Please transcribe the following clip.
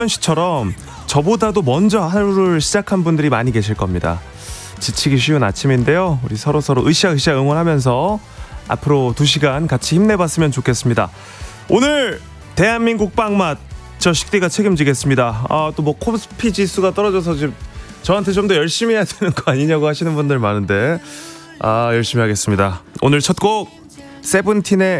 씨처럼 저보다도 먼저 하루를 시작한 분들이 많이 계실 겁니다. 지치기 쉬운 아침인데요. 우리 서로서로 으쌰으쌰 응원하면서 앞으로 2시간 같이 힘내봤으면 좋겠습니다. 오늘 대한민국 빵맛 저 식디가 책임지겠습니다. 또 뭐 코스피 지수가 떨어져서 지금 저한테 좀 더 열심히 해야 되는 거 아니냐고 하시는 분들 많은데 열심히 하겠습니다. 오늘 첫 곡 세븐틴의